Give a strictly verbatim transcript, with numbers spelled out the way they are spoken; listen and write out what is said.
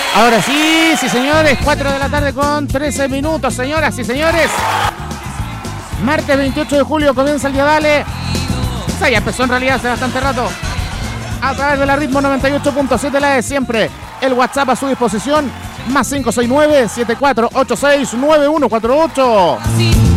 Ahora sí, sí señores, cuatro de la tarde con trece minutos, señoras y señores. Martes veintiocho de julio comienza el día Dale. O sea, ya empezó en realidad hace bastante rato. A través de la Ritmo noventa y ocho punto siete, la de siempre. El WhatsApp a su disposición, más cinco seis nueve, siete cuatro ocho seis, nueve uno cuatro ocho.